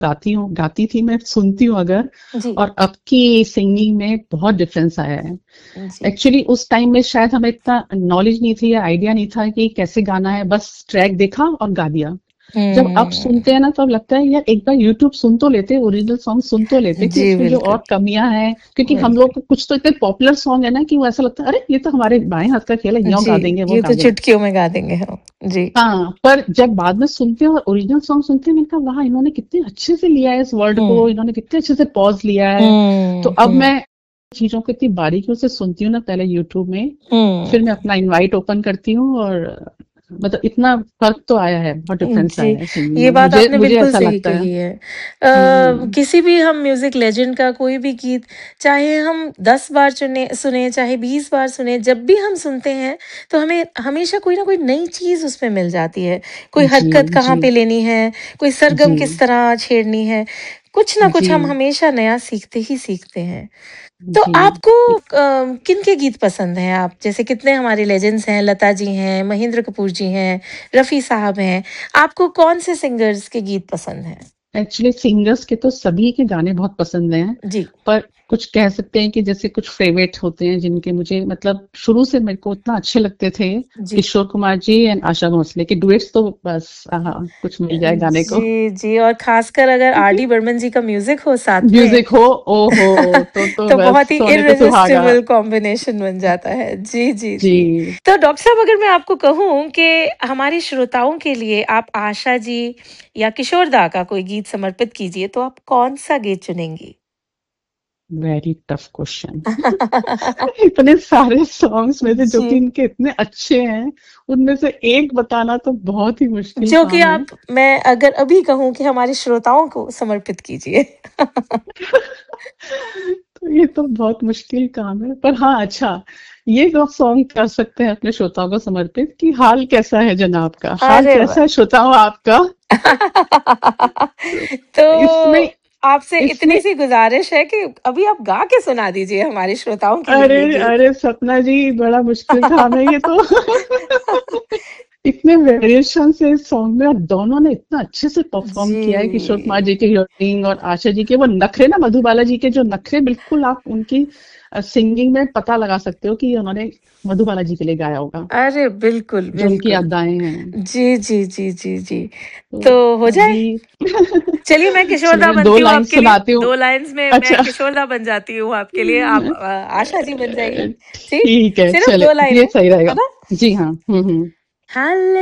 गाती थी, मैं सुनती हूँ अगर, जी और अब की सिंगिंग में बहुत डिफरेंस आया है। जी। एक्चुअली उस टाइम में शायद हमें इतना नॉलेज नहीं थी या आइडिया नहीं था कि कैसे गाना है, बस ट्रैक देखा और गा दिया। जब अब सुनते हम्म। हैं ना, तो अब लगता है यार एक बार यूट्यूब सुन तो लेते, ओरिजिनल सॉन्ग सुन तो लेते कि जी उसमें जो बिल्कुल और कमियां हैं, क्योंकि हम बिल्कुल। लोग को कुछ तो इतने पॉपुलर सॉन्ग है ना कि वो ऐसा लगता है अरे ये तो हमारे बाएं हाथ का खेल है, यो जी, गा देंगे वो ये गा तो देंगे। चुटकियों में गा देंगे हम। जी। हाँ, पर जब बाद में सुनते हैं और ओरिजिनल सॉन्ग सुनते हैं, मैंने कहा वाह, इन्होंने कितने अच्छे से लिया है इस वर्ड को, हुँ, इन्होंने कितने अच्छे से पॉज लिया है। तो अब हुँ, मैं चीजों को इतनी बारीकियों से सुनती हूँ ना, पहले यूट्यूब में, फिर मैं हुँ। अपना इनवाइट ओपन करती हूँ, और मतलब इतना फर्क तो आया है, बहुत डिफरेंस जी, आया है सिंगिंग ये में, बात मुझे आपने मुझे बिल्कुल ऐसा सही लगता है। कही है। हम्म। किसी भी हम म्यूज़िक लेजेंड का कोई भी गीत, चाहे हम 10 बार सुने, चाहे 20 बार सुने, जब भी हम सुनते हैं, तो हमें हमेशा कोई ना कोई नई चीज़ उसमें मिल जाती है। कोई जी हरकत कहाँ जी पे लेनी है, कोई सरगम किस जी तरह छेड़नी है, कुछ ना कुछ हम जी हमेशा नया सीखते ही सीखते हैं। तो जी। आपको किनके गीत पसंद हैं? आप जैसे कितने हमारे लेजेंड्स हैं, लता जी हैं, महेंद्र कपूर जी हैं, रफ़ी साहब हैं। आपको कौन से सिंगर्स के गीत पसंद हैं? एक्चुअली सिंगर्स के तो सभी के गाने बहुत पसंद हैं, जी, पर कुछ कह सकते हैं कि जैसे कुछ फेवरेट होते हैं जिनके मुझे मतलब शुरू से मेरे को इतना अच्छे लगते थे। जी। किशोर कुमार जी एंड आशा भोसले के डुएट्स तो बस, हाँ, कुछ मिल जाए गाने को। जी, जी और ख़ासकर अगर आर डी बर्मन जी का म्यूज़िक हो साथ में, म्यूजिक हो, ओ हो, तो तो बस बहुत ही सोने पे सुहागा। इर्रेसिस्टिबल कॉम्बिनेशन बन जाता है। जी, जी, जी। जी। तो डॉक्टर साहब अगर मैं आपको कहूँ कि हमारे श्रोताओं के लिए आप आशा जी या किशोर दा का कोई गीत समर्पित कीजिए, तो आप कौन-सा गीत चुनेंगी? Very tough question. इतने सारे सॉन्ग्स में से जो जी। कि इनके इतने अच्छे हैं, उनमें से एक बताना तो बहुत ही मुश्किल जो कि काम है। आप मैं अगर अभी कहूँ कि हमारे श्रोताओं को समर्पित कीजिए। तो ये तो बहुत मुश्किल काम है, पर हाँ, अच्छा, ये तो सॉन्ग कर सकते हैं अपने श्रोताओं को समर्पित कि हाल कैसा है जनाब का, हाल अरे कैसा वाह! है श्रोताओं आपका। तो इसमें आपसे इतनी इसमें सी गुज़ारिश है कि अभी आप गा के सुना दीजिए हमारे श्रोताओं के लिए अरे ये गीत। अरे सपना जी, बड़ा मुश्किल काम है ये तो। इतने वेरिएशन से इस सॉन्ग में, और दोनों ने इतना अच्छे से परफॉर्म किया है, किशोर जी। कुमार जी के हियरिंग और आशा जी के वो नखरे ना, मधुबाला जी के जो नखरे, बिल्कुल आप उनकी सिंगिंग में पता लगा सकते हो कि उन्होंने मधुबाला जी के लिए गाया होगा, अरे बिल्कुल, जो उनकी बिल्कुल। अदाएं हैं। जी, जी, जी, जी, जी। तो तो हो जाए? अभी चलिए मैं किशोरदा चलिए मैं दो बनती हूँ लाइन आपके लिए। सुनाती हूँ। 2 लाइन्स में मैं अच्छा। किशोरदा बन जाती हूँ आपके लिए, आप आशा जी बन जाइए। ठीक? ठीक है, सिर्फ चले 2 लाइन ये है सही रहेगा। ना? जी हाँ। हम्म। हाल